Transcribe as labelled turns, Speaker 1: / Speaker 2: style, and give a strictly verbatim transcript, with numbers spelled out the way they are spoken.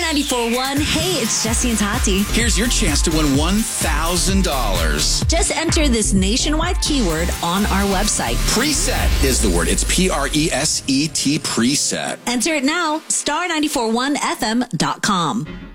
Speaker 1: ninety-four point one. Hey, it's Jesse and Tati.
Speaker 2: Here's your chance to win one thousand dollars.
Speaker 1: Just enter this nationwide keyword on our website.
Speaker 2: Preset is the word. It's P R E S E T, preset.
Speaker 1: Enter it now, star nine four one F M dot com.